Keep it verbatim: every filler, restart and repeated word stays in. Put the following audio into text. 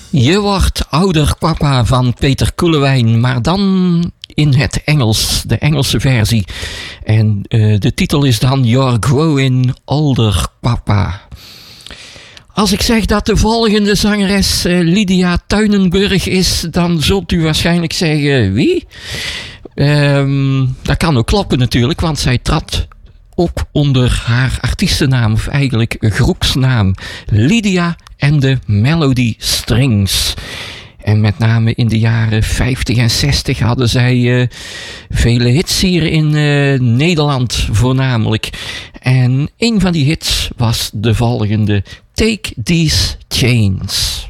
Je wordt ouder, papa van Peter Koelewijn, maar dan in het Engels, de Engelse versie. En uh, de titel is dan You're Growing Older, Papa. Als ik zeg dat de volgende zangeres uh, Lydia Tuinenburg is, dan zult u waarschijnlijk zeggen, wie? Um, dat kan ook kloppen natuurlijk, want zij trad op onder haar artiestennaam, of eigenlijk een groepsnaam, Lydia and the Melody Strings. En met name in de jaren vijftig en zestig hadden zij uh, vele hits hier in uh, Nederland voornamelijk. En een van die hits was de volgende, Take These Chains.